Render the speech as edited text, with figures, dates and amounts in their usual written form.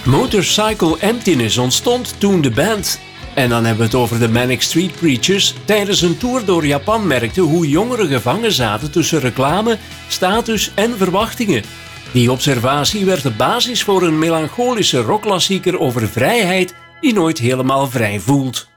Motorcycle Emptiness ontstond toen de band, en dan hebben we het over de Manic Street Preachers, tijdens een tour door Japan merkte hoe jongeren gevangen zaten tussen reclame, status en verwachtingen. Die observatie werd de basis voor een melancholische rockklassieker over vrijheid die nooit helemaal vrij voelt.